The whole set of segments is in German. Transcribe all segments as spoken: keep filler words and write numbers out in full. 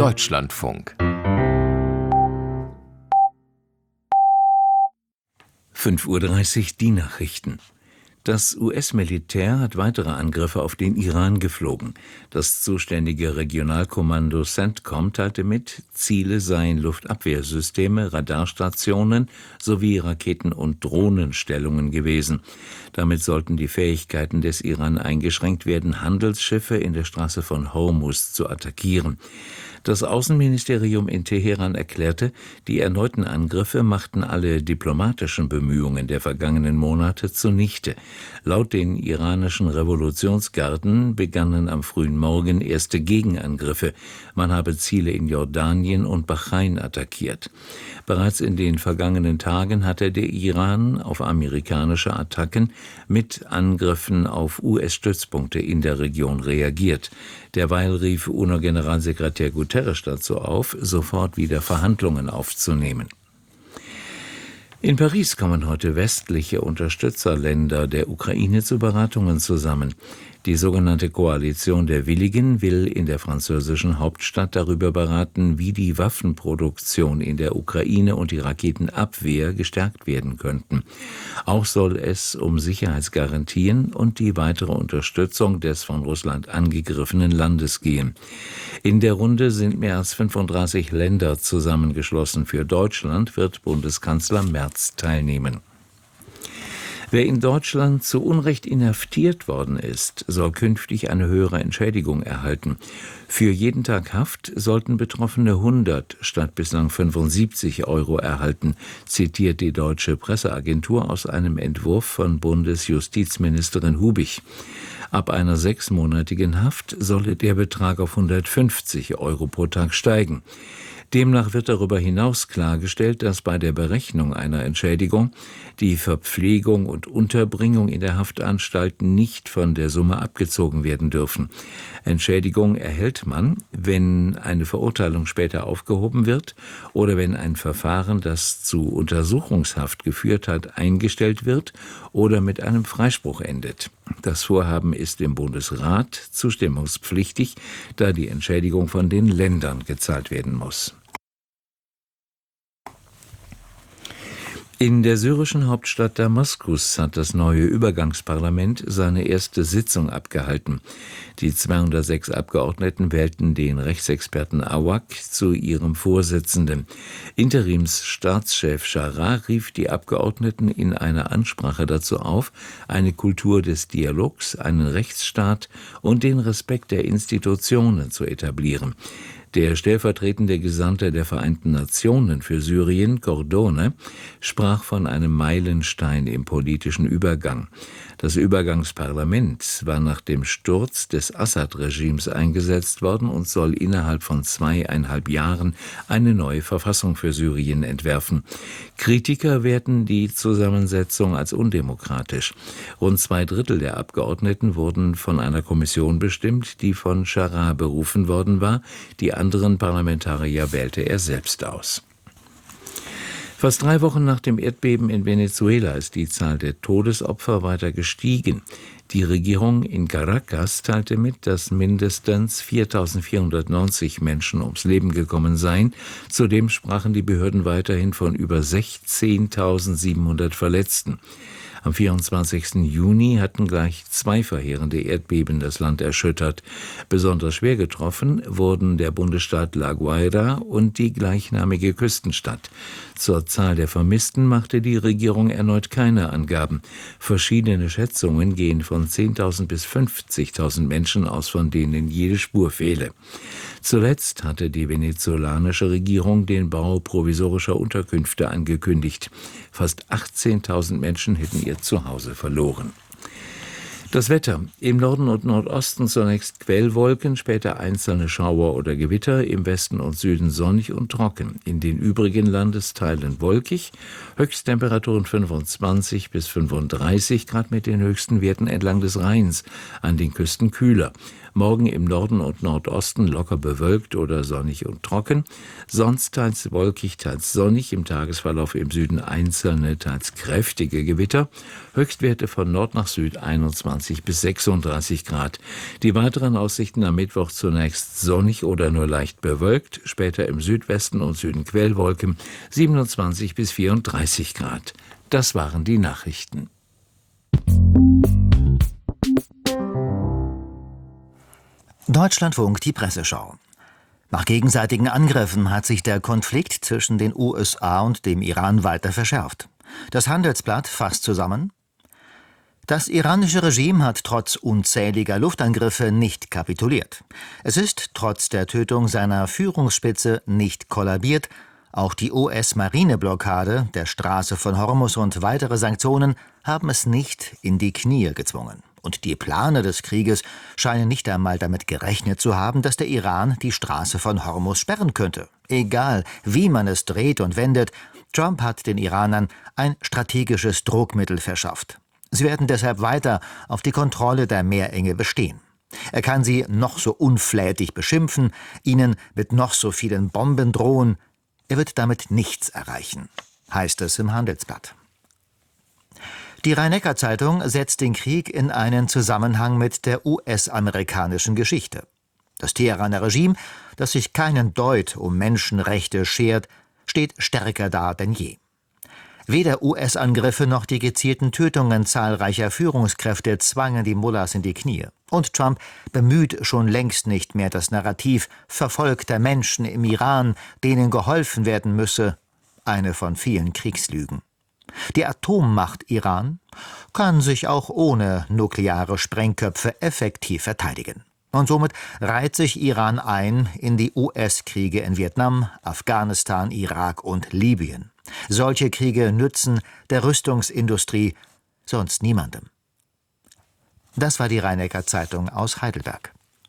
Deutschlandfunk. fünf Uhr dreißig, die Nachrichten. Das U S-Militär hat weitere Angriffe auf den Iran geflogen. Das zuständige Regionalkommando CENTCOM teilte mit, Ziele seien Luftabwehrsysteme, Radarstationen sowie Raketen- und Drohnenstellungen gewesen. Damit sollten die Fähigkeiten des Iran eingeschränkt werden, Handelsschiffe in der Straße von Hormuz zu attackieren. Das Außenministerium in Teheran erklärte, die erneuten Angriffe machten alle diplomatischen Bemühungen der vergangenen Monate zunichte. Laut den iranischen Revolutionsgarden begannen am frühen Morgen erste Gegenangriffe. Man habe Ziele in Jordanien und Bahrain attackiert. Bereits in den vergangenen Tagen hatte der Iran auf amerikanische Attacken mit Angriffen auf U S-Stützpunkte in der Region reagiert. Derweil rief UNO-Generalsekretär Guterres dazu auf, sofort wieder Verhandlungen aufzunehmen. In Paris kommen heute westliche Unterstützerländer der Ukraine zu Beratungen zusammen. Die sogenannte Koalition der Willigen will in der französischen Hauptstadt darüber beraten, wie die Waffenproduktion in der Ukraine und die Raketenabwehr gestärkt werden könnten. Auch soll es um Sicherheitsgarantien und die weitere Unterstützung des von Russland angegriffenen Landes gehen. In der Runde sind mehr als fünfunddreißig Länder zusammengeschlossen. Für Deutschland wird Bundeskanzler Merz teilnehmen. Wer in Deutschland zu Unrecht inhaftiert worden ist, soll künftig eine höhere Entschädigung erhalten. Für jeden Tag Haft sollten Betroffene hundert statt bislang fünfundsiebzig Euro erhalten, zitiert die Deutsche Presseagentur aus einem Entwurf von Bundesjustizministerin Hubich. Ab einer sechsmonatigen Haft solle der Betrag auf hundertfünfzig Euro pro Tag steigen. Demnach wird darüber hinaus klargestellt, dass bei der Berechnung einer Entschädigung die Verpflegung und Unterbringung in der Haftanstalt nicht von der Summe abgezogen werden dürfen. Entschädigung erhält man, wenn eine Verurteilung später aufgehoben wird oder wenn ein Verfahren, das zu Untersuchungshaft geführt hat, eingestellt wird oder mit einem Freispruch endet. Das Vorhaben ist im Bundesrat zustimmungspflichtig, da die Entschädigung von den Ländern gezahlt werden muss. In der syrischen Hauptstadt Damaskus hat das neue Übergangsparlament seine erste Sitzung abgehalten. Die zweihundertsechs Abgeordneten wählten den Rechtsexperten Awak zu ihrem Vorsitzenden. Interimsstaatschef Jarrah rief die Abgeordneten in einer Ansprache dazu auf, eine Kultur des Dialogs, einen Rechtsstaat und den Respekt der Institutionen zu etablieren. Der stellvertretende Gesandte der Vereinten Nationen für Syrien, Cordone, sprach von einem Meilenstein im politischen Übergang. Das Übergangsparlament war nach dem Sturz des Assad-Regimes eingesetzt worden und soll innerhalb von zweieinhalb Jahren eine neue Verfassung für Syrien entwerfen. Kritiker werten die Zusammensetzung als undemokratisch. Rund zwei Drittel der Abgeordneten wurden von einer Kommission bestimmt, die von Jarrah berufen worden war. Die anderen Parlamentarier wählte er selbst aus. Fast drei Wochen nach dem Erdbeben in Venezuela ist die Zahl der Todesopfer weiter gestiegen. Die Regierung in Caracas teilte mit, dass mindestens viertausendvierhundertneunzig Menschen ums Leben gekommen seien. Zudem sprachen die Behörden weiterhin von über sechzehntausendsiebenhundert Verletzten. Am vierundzwanzigsten Juni hatten gleich zwei verheerende Erdbeben das Land erschüttert. Besonders schwer getroffen wurden der Bundesstaat La Guaira und die gleichnamige Küstenstadt. Zur Zahl der Vermissten machte die Regierung erneut keine Angaben. Verschiedene Schätzungen gehen von zehntausend bis fünfzigtausend Menschen aus, von denen jede Spur fehle. Zuletzt hatte die venezolanische Regierung den Bau provisorischer Unterkünfte angekündigt. Fast achtzehntausend Menschen hätten ihr Zuhause verloren. Das Wetter. Im Norden und Nordosten zunächst Quellwolken, später einzelne Schauer oder Gewitter, im Westen und Süden sonnig und trocken. In den übrigen Landesteilen wolkig, Höchsttemperaturen fünfundzwanzig bis fünfunddreißig Grad mit den höchsten Werten entlang des Rheins, an den Küsten kühler. Morgen im Norden und Nordosten locker bewölkt oder sonnig und trocken, sonst teils wolkig, teils sonnig, im Tagesverlauf im Süden einzelne, teils kräftige Gewitter, Höchstwerte von Nord nach Süd einundzwanzig bis sechsunddreißig Grad. Die weiteren Aussichten am Mittwoch zunächst sonnig oder nur leicht bewölkt, später im Südwesten und Süden Quellwolken, siebenundzwanzig bis vierunddreißig Grad. Das waren die Nachrichten. Deutschlandfunk, die Presseschau. Nach gegenseitigen Angriffen hat sich der Konflikt zwischen den U S A und dem Iran weiter verschärft. Das Handelsblatt fasst zusammen: Das iranische Regime hat trotz unzähliger Luftangriffe nicht kapituliert. Es ist trotz der Tötung seiner Führungsspitze nicht kollabiert. Auch die U S-Marineblockade der Straße von Hormuz und weitere Sanktionen haben es nicht in die Knie gezwungen. Und die Planer des Krieges scheinen nicht einmal damit gerechnet zu haben, dass der Iran die Straße von Hormuz sperren könnte. Egal, wie man es dreht und wendet, Trump hat den Iranern ein strategisches Druckmittel verschafft. Sie werden deshalb weiter auf die Kontrolle der Meerenge bestehen. Er kann sie noch so unflätig beschimpfen, ihnen mit noch so vielen Bomben drohen. Er wird damit nichts erreichen, heißt es im Handelsblatt. Die Rhein-Neckar-Zeitung setzt den Krieg in einen Zusammenhang mit der U S-amerikanischen Geschichte. Das Teheraner Regime, das sich keinen Deut um Menschenrechte schert, steht stärker da denn je. Weder U S-Angriffe noch die gezielten Tötungen zahlreicher Führungskräfte zwangen die Mullahs in die Knie. Und Trump bemüht schon längst nicht mehr das Narrativ verfolgter Menschen im Iran, denen geholfen werden müsse, eine von vielen Kriegslügen. Die Atommacht Iran kann sich auch ohne nukleare Sprengköpfe effektiv verteidigen. Und somit reiht sich Iran ein in die U S-Kriege in Vietnam, Afghanistan, Irak und Libyen. Solche Kriege nützen der Rüstungsindustrie sonst niemandem. Das war die Rhein-Neckar-Zeitung aus Heidelberg.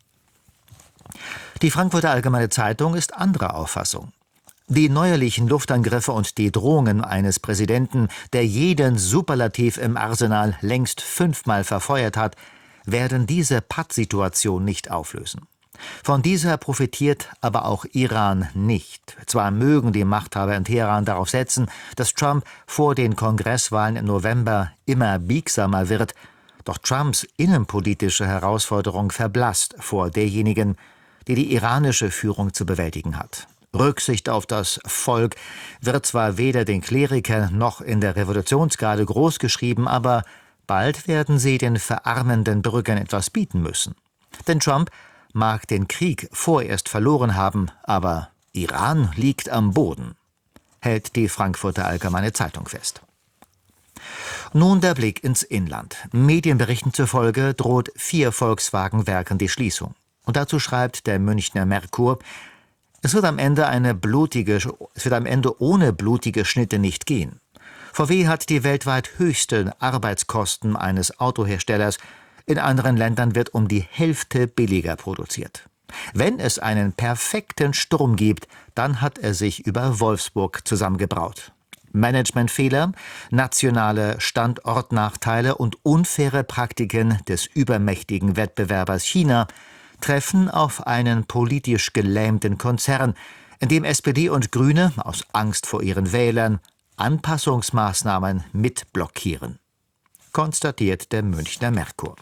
Die Frankfurter Allgemeine Zeitung ist anderer Auffassung. Die neuerlichen Luftangriffe und die Drohungen eines Präsidenten, der jeden Superlativ im Arsenal längst fünfmal verfeuert hat, werden diese Pattsituation nicht auflösen. Von dieser profitiert aber auch Iran nicht. Zwar mögen die Machthaber in Teheran darauf setzen, dass Trump vor den Kongresswahlen im November immer biegsamer wird, doch Trumps innenpolitische Herausforderung verblasst vor derjenigen, die die iranische Führung zu bewältigen hat. Rücksicht auf das Volk wird zwar weder den Klerikern noch in der Revolutionsgarde großgeschrieben, aber bald werden sie den verarmenden Bürgern etwas bieten müssen. Denn Trump mag den Krieg vorerst verloren haben, aber Iran liegt am Boden, hält die Frankfurter Allgemeine Zeitung fest. Nun der Blick ins Inland. Medienberichten zufolge droht vier Volkswagen-Werken die Schließung. Und dazu schreibt der Münchner Merkur: Es wird am Ende eine blutige, es wird am Ende ohne blutige Schnitte nicht gehen. V W hat die weltweit höchsten Arbeitskosten eines Autoherstellers. In anderen Ländern wird um die Hälfte billiger produziert. Wenn es einen perfekten Sturm gibt, dann hat er sich über Wolfsburg zusammengebraut. Managementfehler, nationale Standortnachteile und unfaire Praktiken des übermächtigen Wettbewerbers China treffen auf einen politisch gelähmten Konzern, in dem S P D und Grüne aus Angst vor ihren Wählern Anpassungsmaßnahmen mitblockieren, konstatiert der Münchner Merkur.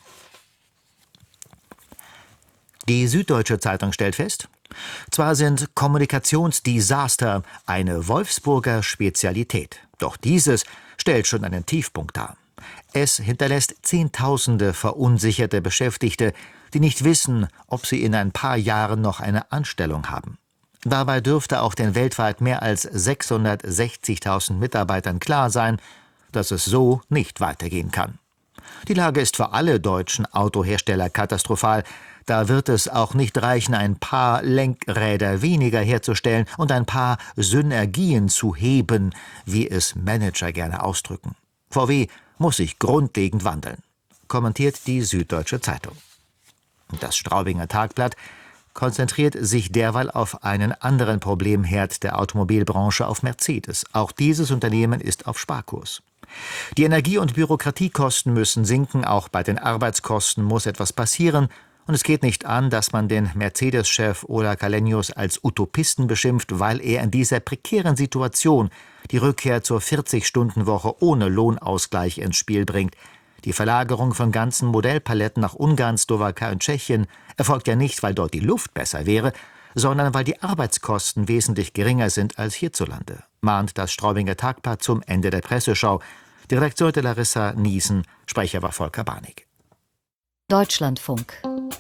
Die Süddeutsche Zeitung stellt fest: Zwar sind Kommunikationsdesaster eine Wolfsburger Spezialität, doch dieses stellt schon einen Tiefpunkt dar. Es hinterlässt Zehntausende verunsicherte Beschäftigte, die nicht wissen, ob sie in ein paar Jahren noch eine Anstellung haben. Dabei dürfte auch den weltweit mehr als sechshundertsechzigtausend Mitarbeitern klar sein, dass es so nicht weitergehen kann. Die Lage ist für alle deutschen Autohersteller katastrophal. Da wird es auch nicht reichen, ein paar Lenkräder weniger herzustellen und ein paar Synergien zu heben, wie es Manager gerne ausdrücken. V W muss sich grundlegend wandeln, kommentiert die Süddeutsche Zeitung. Das Straubinger Tagblatt konzentriert sich derweil auf einen anderen Problemherd der Automobilbranche, auf Mercedes. Auch dieses Unternehmen ist auf Sparkurs. Die Energie- und Bürokratiekosten müssen sinken, auch bei den Arbeitskosten muss etwas passieren Und es geht nicht an, dass man den Mercedes-Chef Ola Källenius als Utopisten beschimpft, weil er in dieser prekären Situation die Rückkehr zur vierzig-Stunden-Woche ohne Lohnausgleich ins Spiel bringt. Die Verlagerung von ganzen Modellpaletten nach Ungarn, Slowakei und Tschechien erfolgt ja nicht, weil dort die Luft besser wäre, sondern weil die Arbeitskosten wesentlich geringer sind als hierzulande, mahnt das Straubinger Tagblatt zum Ende der Presseschau. Die Redaktion der Larissa Niesen, Sprecher war Volker Barnig. Deutschlandfunk.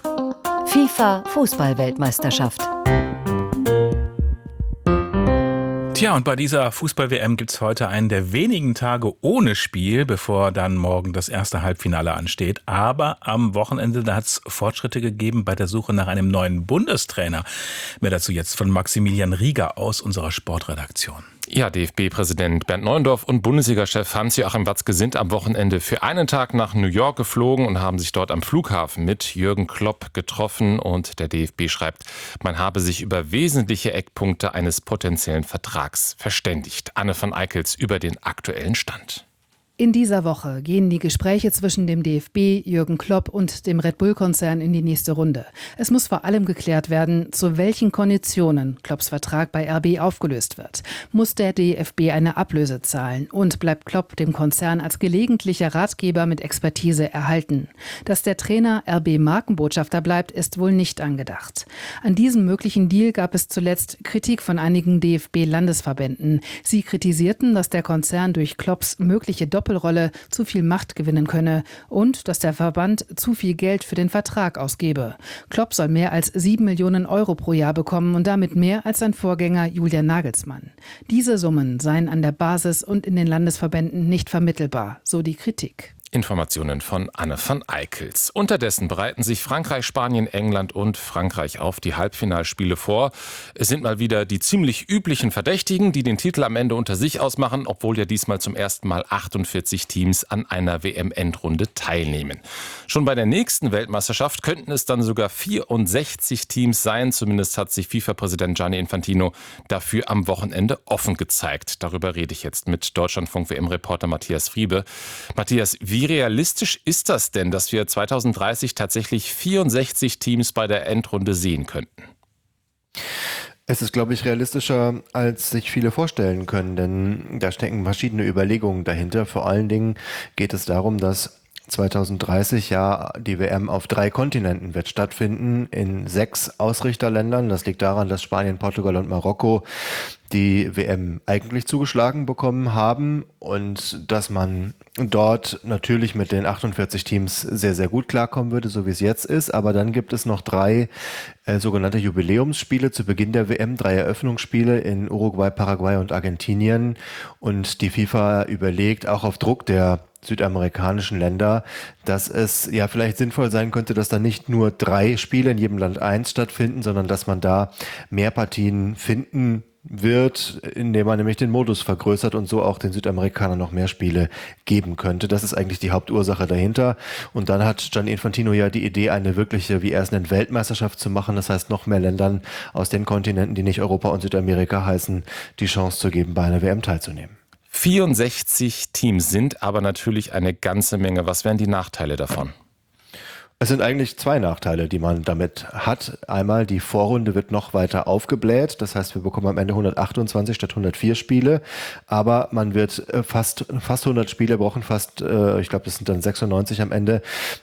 FIFA-Fußball-Weltmeisterschaft. Tja, und bei dieser Fußball-W M gibt es heute einen der wenigen Tage ohne Spiel, bevor dann morgen das erste Halbfinale ansteht. Aber am Wochenende, da hat es Fortschritte gegeben bei der Suche nach einem neuen Bundestrainer. Mehr dazu jetzt von Maximilian Rieger aus unserer Sportredaktion. Ja, D F B-Präsident Bernd Neuendorf und Bundesliga-Chef Hans-Joachim Watzke sind am Wochenende für einen Tag nach New York geflogen und haben sich dort am Flughafen mit Jürgen Klopp getroffen. Und der D F B schreibt, man habe sich über wesentliche Eckpunkte eines potenziellen Vertrags verständigt. Anne van Eickels über den aktuellen Stand. In dieser Woche gehen die Gespräche zwischen dem D F B, Jürgen Klopp und dem Red Bull-Konzern in die nächste Runde. Es muss vor allem geklärt werden, zu welchen Konditionen Klopps Vertrag bei R B aufgelöst wird. Muss der D F B eine Ablöse zahlen und bleibt Klopp dem Konzern als gelegentlicher Ratgeber mit Expertise erhalten? Dass der Trainer R B-Markenbotschafter bleibt, ist wohl nicht angedacht. An diesem möglichen Deal gab es zuletzt Kritik von einigen D F B-Landesverbänden. Sie kritisierten, dass der Konzern durch Klopps mögliche Doppel Doppelrolle zu viel Macht gewinnen könne und dass der Verband zu viel Geld für den Vertrag ausgebe. Klopp soll mehr als sieben Millionen Euro pro Jahr bekommen und damit mehr als sein Vorgänger Julian Nagelsmann. Diese Summen seien an der Basis und in den Landesverbänden nicht vermittelbar, so die Kritik. Informationen von Anne van Eickels. Unterdessen bereiten sich Frankreich, Spanien, England und Frankreich auf die Halbfinalspiele vor. Es sind mal wieder die ziemlich üblichen Verdächtigen, die den Titel am Ende unter sich ausmachen, obwohl ja diesmal zum ersten Mal achtundvierzig Teams an einer W M-Endrunde teilnehmen. Schon bei der nächsten Weltmeisterschaft könnten es dann sogar vierundsechzig Teams sein. Zumindest hat sich FIFA-Präsident Gianni Infantino dafür am Wochenende offen gezeigt. Darüber rede ich jetzt mit Deutschlandfunk-W M-Reporter Matthias Friebe. Matthias, wie Wie realistisch ist das denn, dass wir zweitausenddreißig tatsächlich vierundsechzig Teams bei der Endrunde sehen könnten? Es ist, glaube ich, realistischer, als sich viele vorstellen können, denn da stecken verschiedene Überlegungen dahinter. Vor allen Dingen geht es darum, dass zweitausenddreißig ja die W M auf drei Kontinenten wird stattfinden, in sechs Ausrichterländern. Das liegt daran, dass Spanien, Portugal und Marokko die W M eigentlich zugeschlagen bekommen haben und dass man dort natürlich mit den achtundvierzig Teams sehr, sehr gut klarkommen würde, so wie es jetzt ist. Aber dann gibt es noch drei äh, sogenannte Jubiläumsspiele zu Beginn der W M, drei Eröffnungsspiele in Uruguay, Paraguay und Argentinien. Und die FIFA überlegt auch auf Druck der südamerikanischen Länder, dass es ja vielleicht sinnvoll sein könnte, dass da nicht nur drei Spiele in jedem Land eins stattfinden, sondern dass man da mehr Partien finden wird, indem man nämlich den Modus vergrößert und so auch den Südamerikanern noch mehr Spiele geben könnte. Das ist eigentlich die Hauptursache dahinter. Und dann hat Gianni Infantino ja die Idee, eine wirkliche, wie er es nennt, Weltmeisterschaft zu machen. Das heißt, noch mehr Ländern aus den Kontinenten, die nicht Europa und Südamerika heißen, die Chance zu geben, bei einer W M teilzunehmen. vierundsechzig Teams sind aber natürlich eine ganze Menge. Was wären die Nachteile davon? Es sind eigentlich zwei Nachteile, die man damit hat. Einmal, die Vorrunde wird noch weiter aufgebläht. Das heißt, wir bekommen am Ende hundertachtundzwanzig statt hundertvier Spiele. Aber man wird fast, fast hundert Spiele brauchen, fast, ich glaube, das sind dann sechsundneunzig am Ende,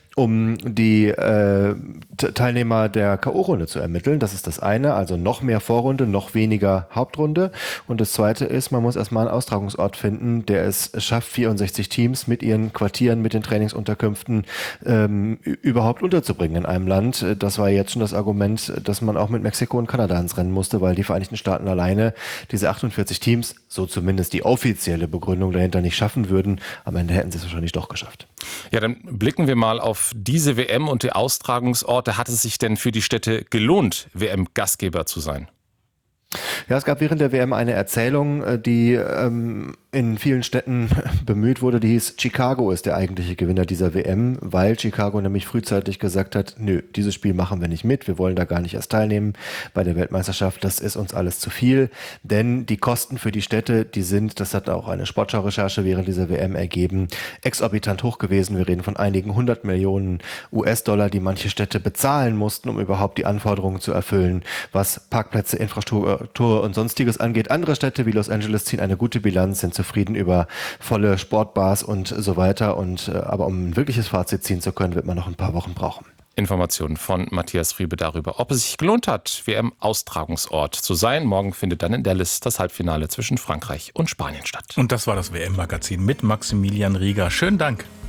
um die äh, Teilnehmer der K O-Runde zu ermitteln. Das ist das eine, also noch mehr Vorrunde, noch weniger Hauptrunde. Und das zweite ist, man muss erstmal einen Austragungsort finden, der es schafft, vierundsechzig Teams mit ihren Quartieren, mit den Trainingsunterkünften ähm, überhaupt unterzubringen in einem Land. Das war jetzt schon das Argument, dass man auch mit Mexiko und Kanada ins Rennen musste, weil die Vereinigten Staaten alleine diese achtundvierzig Teams, so zumindest die offizielle Begründung dahinter, nicht schaffen würden. Am Ende hätten sie es wahrscheinlich doch geschafft. Ja, dann blicken wir mal auf diese W M und die Austragungsorte. Hat es sich denn für die Städte gelohnt, W M-Gastgeber zu sein? Ja, es gab während der W M eine Erzählung, die ähm, in vielen Städten bemüht wurde, die hieß, Chicago ist der eigentliche Gewinner dieser W M, weil Chicago nämlich frühzeitig gesagt hat, nö, dieses Spiel machen wir nicht mit, wir wollen da gar nicht erst teilnehmen bei der Weltmeisterschaft, das ist uns alles zu viel, denn die Kosten für die Städte, die sind, das hat auch eine Sportschau-Recherche während dieser W M ergeben, exorbitant hoch gewesen. Wir reden von einigen hundert Millionen U S-Dollar, die manche Städte bezahlen mussten, um überhaupt die Anforderungen zu erfüllen, was Parkplätze, Infrastruktur und sonstiges angeht. Andere Städte wie Los Angeles ziehen eine gute Bilanz, sind zufrieden über volle Sportbars und so weiter. Und äh, aber um ein wirkliches Fazit ziehen zu können, wird man noch ein paar Wochen brauchen. Informationen von Matthias Friebe darüber, ob es sich gelohnt hat, W M-Austragungsort zu sein. Morgen findet dann in Dallas das Halbfinale zwischen Frankreich und Spanien statt. Und das war das W M-Magazin mit Maximilian Rieger. Schönen Dank.